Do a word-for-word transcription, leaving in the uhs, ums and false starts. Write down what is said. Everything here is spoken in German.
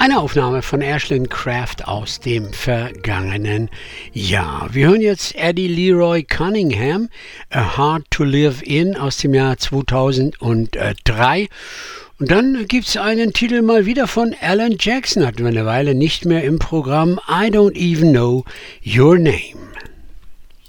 Eine Aufnahme von Ashlyn Craft aus dem vergangenen Jahr. Wir hören jetzt Eddie Leroy Cunningham, A Hard to Live In aus dem Jahr zweitausenddrei. Und dann gibt es einen Titel mal wieder von Alan Jackson, hatten wir eine Weile nicht mehr im Programm, I Don't Even Know Your Name.